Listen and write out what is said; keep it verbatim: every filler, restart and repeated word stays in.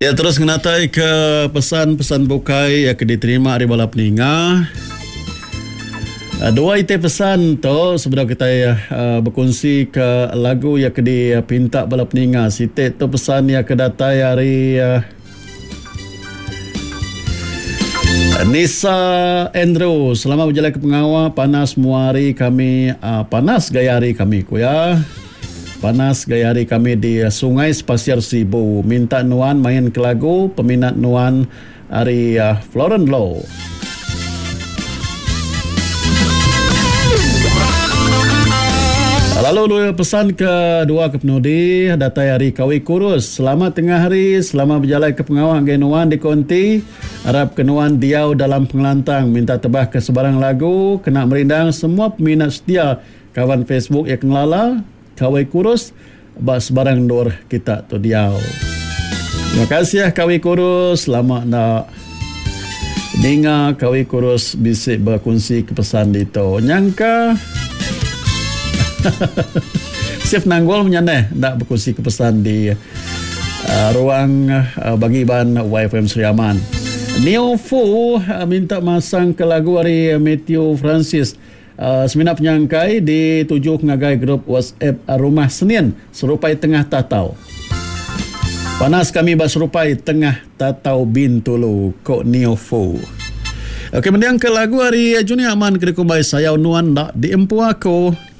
Ya, terus ngenatai ke pesan-pesan bukai yang diterima dari bala peninga. Uh, dua ite pesan tu sebenarnya kita uh, berkongsi ke lagu yang kedi uh, pinta bala peninga. Site tu pesan yang kedatai hari uh, Nisa Andrew. Selamat berjalan ke pengawal. Panas muari kami, uh, panas gaya hari kami ku ya. Panas gaya hari kami di uh, Sungai Spasiar Sibu. Minta Nuan main ke lagu. Peminat Nuan hari uh, Florent Low. Lalu dua pesan kedua ke penudi datai hari Kawi Kurus. Selamat tengah hari, selamat berjalan ke pengawal Genuan di Konti. Harap kenuan diau dalam pengelantang. Minta tebah ke sebarang lagu. Kena merindang semua peminat setia kawan Facebook yang kenala Kawi Kurus. Bak sebarang dor kita tu diau. Terima kasih ya Kawi Kurus. Selamat nak dengar Kawi Kurus bisik berkongsi ke pesan itu. Nyangka Chef Nanggol menyaneh nak berkongsi kepesan di uh, ruang uh, bagi ban Y F M Seriaman. Neo Fu uh, minta masang ke lagu hari Matthew Francis. Uh, semina penyangkai di tujuh ngagai grup WhatsApp uh, Rumah Senin serupai tengah tatau. Panas kami bas serupai tengah tatau Bintulu kok Neo Fu. Okey, mendiang ke lagu hari Juni Aman kira kumbai sayau nuan dak di empu aku.